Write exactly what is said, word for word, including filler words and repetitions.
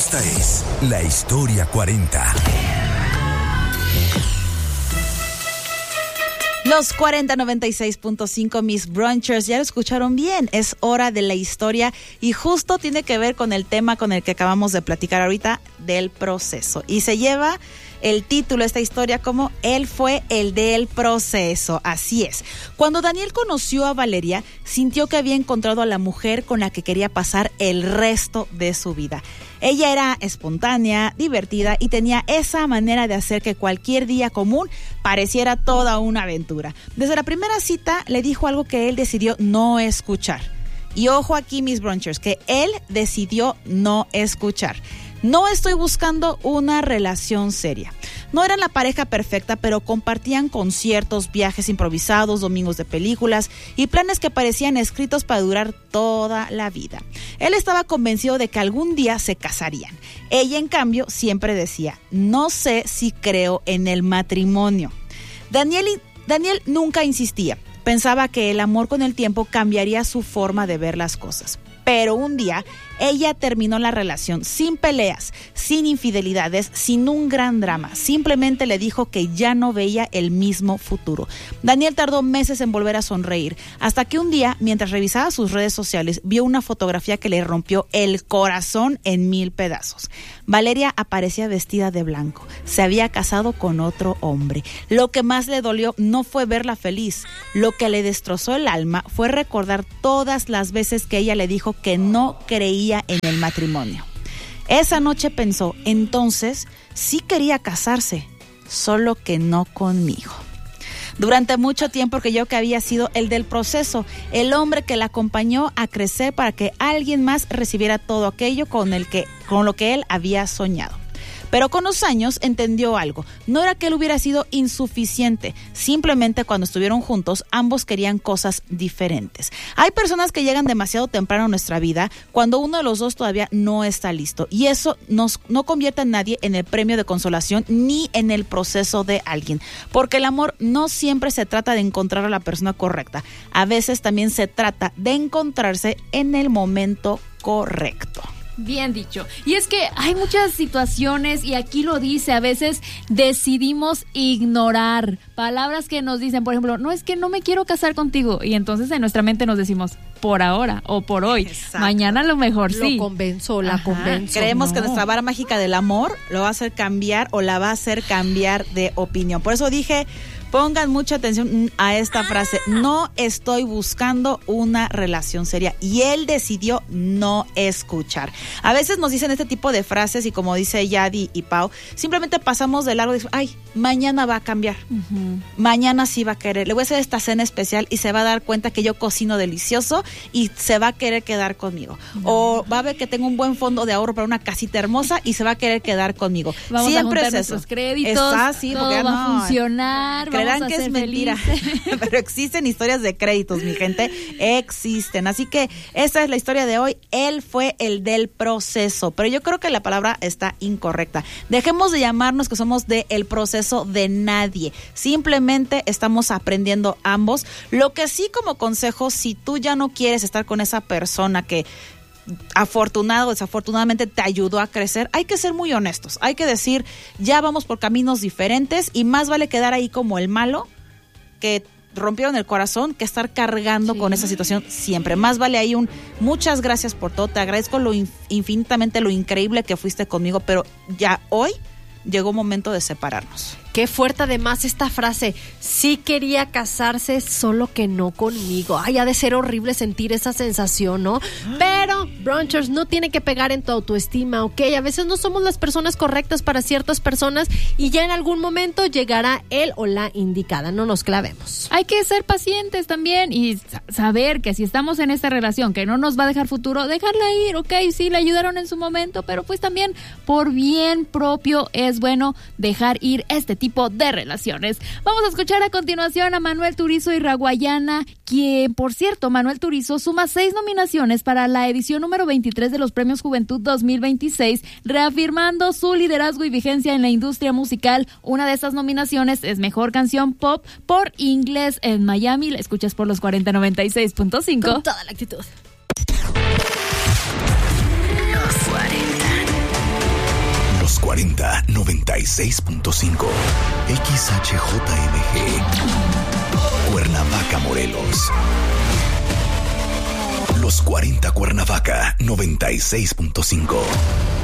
Esta es la Historia cuarenta. Los cuarenta noventa y seis punto cinco, mis brunchers, ya lo escucharon bien, es hora de la historia y justo tiene que ver con el tema con el que acabamos de platicar ahorita, del proceso. Y se lleva el título de esta historia como Él fue el del proceso. Así es. Cuando Daniel conoció a Valeria, sintió que había encontrado a la mujer con la que quería pasar el resto de su vida. Ella era espontánea, divertida y tenía esa manera de hacer que cualquier día común pareciera toda una aventura. Desde la primera cita le dijo algo que él decidió no escuchar. Y ojo aquí, mis brunchers, que él decidió no escuchar. No estoy buscando una relación seria. No eran la pareja perfecta, pero compartían conciertos, viajes improvisados, domingos de películas y planes que parecían escritos para durar toda la vida. Él estaba convencido de que algún día se casarían. Ella, en cambio, siempre decía, no sé si creo en el matrimonio. Daniel, Daniel nunca insistía. Pensaba que el amor con el tiempo cambiaría su forma de ver las cosas. Pero un día, ella terminó la relación sin peleas, sin infidelidades, sin un gran drama. Simplemente le dijo que ya no veía el mismo futuro. Daniel tardó meses en volver a sonreír, hasta que un día, mientras revisaba sus redes sociales, vio una fotografía que le rompió el corazón en mil pedazos. Valeria aparecía vestida de blanco. Se había casado con otro hombre. Lo que más le dolió no fue verla feliz. Lo que le destrozó el alma fue recordar todas las veces que ella le dijo que no creía en el matrimonio. Esa noche pensó, entonces sí quería casarse, solo que no conmigo. Durante mucho tiempo creyó que había sido el del proceso, el hombre que la acompañó a crecer para que alguien más recibiera todo aquello con el que, con lo que él había soñado. Pero con los años entendió algo. No era que él hubiera sido insuficiente. Simplemente cuando estuvieron juntos, ambos querían cosas diferentes. Hay personas que llegan demasiado temprano a nuestra vida cuando uno de los dos todavía no está listo. Y eso nos, no convierte a nadie en el premio de consolación ni en el proceso de alguien. Porque el amor no siempre se trata de encontrar a la persona correcta. A veces también se trata de encontrarse en el momento correcto. Bien dicho. Y es que hay muchas situaciones, y aquí lo dice, a veces decidimos ignorar palabras que nos dicen, por ejemplo, no, es que no me quiero casar contigo, y entonces en nuestra mente nos decimos, por ahora o por hoy. Exacto. Mañana a lo mejor sí. Lo convenzo, la Ajá. convenzo. Creemos no. que nuestra vara mágica del amor lo va a hacer cambiar o la va a hacer cambiar de opinión. Por eso dije, pongan mucha atención a esta frase. No estoy buscando una relación seria. Y él decidió no escuchar. A veces nos dicen este tipo de frases y como dice Yadi y Pau, simplemente pasamos de largo y decimos, ay, mañana va a cambiar. Uh-huh. Mañana sí va a querer. Le voy a hacer esta cena especial y se va a dar cuenta que yo cocino delicioso y se va a querer quedar conmigo. Uh-huh. O va a ver que tengo un buen fondo de ahorro para una casita hermosa y se va a querer quedar conmigo. Vamos Siempre a es eso. Créditos, Está así, todo porque va no, a funcionar. Creerán que es mentira, pero existen historias de créditos, mi gente, existen. Así que esta es la historia de hoy. Él fue el del proceso, pero yo creo que la palabra está incorrecta. Dejemos de llamarnos que somos de el proceso de nadie. Simplemente estamos aprendiendo ambos. Lo que sí, como consejo, si tú ya no quieres estar con esa persona que afortunado o desafortunadamente te ayudó a crecer, hay que ser muy honestos, hay que decir, ya vamos por caminos diferentes y más vale quedar ahí como el malo que rompieron el corazón que estar cargando sí. con esa situación siempre. Más vale ahí un muchas gracias por todo, te agradezco lo infinitamente lo increíble que fuiste conmigo, pero ya hoy llegó un momento de separarnos. Qué fuerte además esta frase, sí quería casarse, solo que no conmigo. Ay, ha de ser horrible sentir esa sensación, ¿no? Pero, brunchers, no tiene que pegar en tu autoestima, ¿ok? A veces no somos las personas correctas para ciertas personas y ya en algún momento llegará él o la indicada, no nos clavemos. Hay que ser pacientes también y saber que si estamos en esta relación que no nos va a dejar futuro, dejarla ir, ¿ok? Sí, le ayudaron en su momento, pero pues también por bien propio es bueno dejar ir este tipo de relaciones. Vamos a escuchar a continuación a Manuel Turizo y Raguayana, quien, por cierto, Manuel Turizo suma seis nominaciones para la edición número veintitrés de los Premios Juventud dos mil veintiséis, reafirmando su liderazgo y vigencia en la industria musical. Una de esas nominaciones es Mejor Canción Pop por Inglés en Miami. La escuchas por los cuarenta noventa y seis punto cinco. Con toda la actitud. Los cuarenta. cuarenta, noventa y seis punto cinco. X H J M G. Cuernavaca, Morelos. Los cuarenta Cuernavaca, noventa y seis punto cinco.